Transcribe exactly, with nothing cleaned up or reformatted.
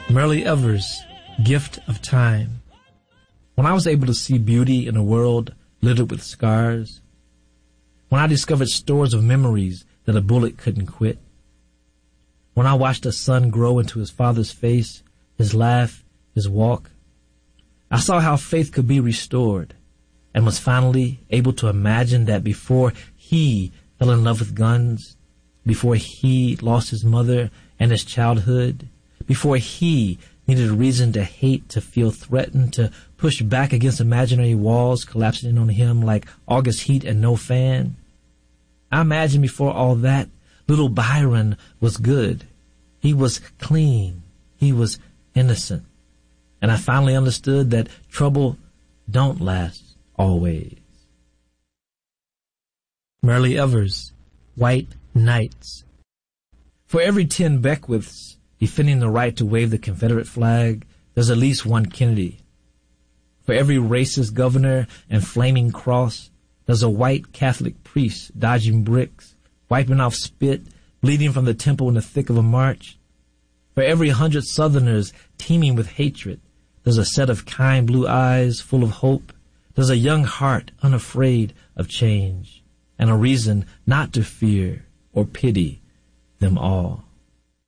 Myrlie Evers' Gift of Time. When I was able to see beauty in a world littered with scars, when I discovered stores of memories that a bullet couldn't quit, when I watched a son grow into his father's face, his laugh, his walk, I saw how faith could be restored and was finally able to imagine that before he fell in love with guns, before he lost his mother and his childhood, before he needed a reason to hate, to feel threatened, to push back against imaginary walls collapsing in on him like August heat and no fan, I imagined before all that, little Byron was good. He was clean. He was innocent. And I finally understood that trouble don't last always. Myrlie Evers, White Knights. For every ten Beckwiths defending the right to wave the Confederate flag, there's at least one Kennedy. For every racist governor and flaming cross, there's a white Catholic priest dodging bricks, wiping off spit, bleeding from the temple in the thick of a march. For every hundred Southerners teeming with hatred, there's a set of kind blue eyes full of hope. There's a young heart unafraid of change, and a reason not to fear or pity them all.